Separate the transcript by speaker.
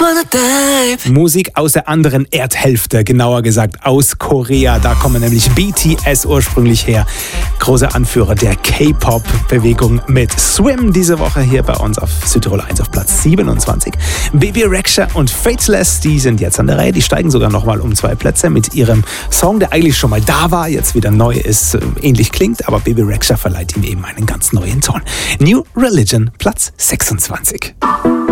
Speaker 1: Musik aus der anderen Erdhälfte, genauer gesagt aus Korea. Da kommen nämlich BTS ursprünglich her. Großer Anführer der K-Pop-Bewegung mit Swim diese Woche hier bei uns auf Südtirol 1 auf Platz 27. Bebe Rexha und Faithless, die sind jetzt an der Reihe. Die steigen sogar nochmal um 2 Plätze mit ihrem Song, der eigentlich schon mal da war, jetzt wieder neu ist, ähnlich klingt, aber Bebe Rexha verleiht ihm eben einen ganz neuen Ton. New Religion, Platz 26.